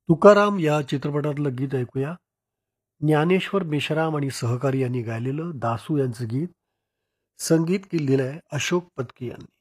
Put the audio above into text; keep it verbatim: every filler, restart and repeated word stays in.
तुकाराम या चित्रपटातलं गीत ऐकूया. ज्ञानेश्वर मेश्राम आणि सहकारी यांनी गायलेलं दासू यांचं गीत. संगीत दिलंय अशोक पत्की यांनी.